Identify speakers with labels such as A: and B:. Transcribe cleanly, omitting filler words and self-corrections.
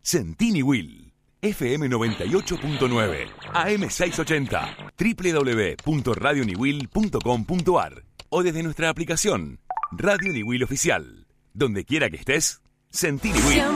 A: Sentini Will. FM 98.9, AM 680, www.radioniwil.com.ar o desde nuestra aplicación Radio Niwil Oficial. Donde quiera que estés, Sentini Will.